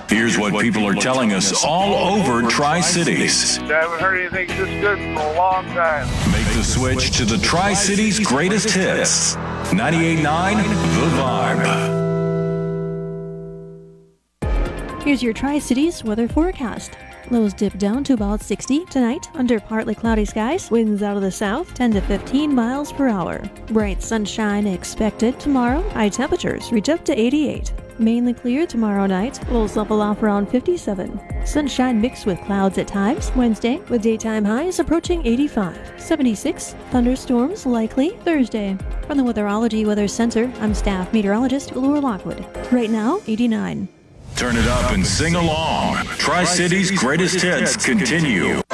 Here's what people are telling us all over Tri-Cities. I haven't heard anything this good for a long time. Make the switch to the Tri-Cities greatest hits. 98.9 The Vibe. Here's your Tri-Cities weather forecast. Lows dip down to about 60 tonight under partly cloudy skies. Winds out of the south 10 to 15 miles per hour. Bright sunshine expected tomorrow. High temperatures reach up to 88. Mainly clear tomorrow night. Lows level off around 57. Sunshine mixed with clouds at times. Wednesday with daytime highs approaching 85. 76. Thunderstorms likely Thursday. From the Weatherology Weather Center, I'm staff meteorologist Laura Lockwood. Right now, 89. Turn it up and sing along. Tri-Cities greatest hits continue.